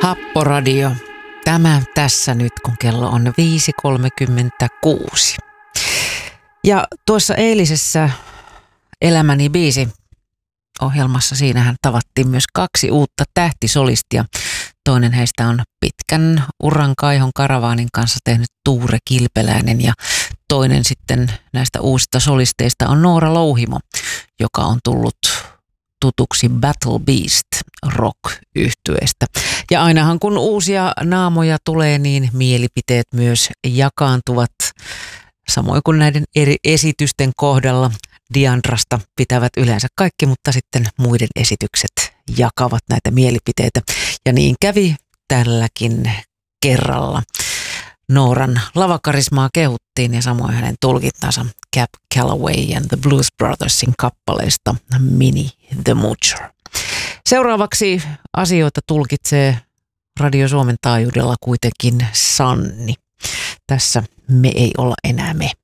Happoradio. Tämä tässä nyt, kun kello on 5.36. Ja tuossa eilisessä Elämäni biisi ohjelmassa siinähän tavattiin myös 2 uutta tähtisolistia. Toinen heistä on pitkän uran Kaihon Karavaanin kanssa tehnyt Tuure Kilpeläinen ja toinen sitten näistä uusista solisteista on Noora Louhimo, joka on tullut tutuksi Battle Beast rock-yhtyeestä. Ja ainahan kun uusia naamoja tulee, niin mielipiteet myös jakaantuvat. Samoin kuin näiden eri esitysten kohdalla Diandrasta pitävät yleensä kaikki, mutta sitten muiden esitykset jakavat näitä mielipiteitä. Ja niin kävi tälläkin kerralla. Nooran lavakarismaa kehuttiin ja samoin hänen tulkintansa Cab Calloway and the Blues Brothersin kappaleista Minnie the Moocher. Seuraavaksi asioita tulkitsee Radio Suomen taajuudella kuitenkin Sanni. Tässä Me ei olla enää me.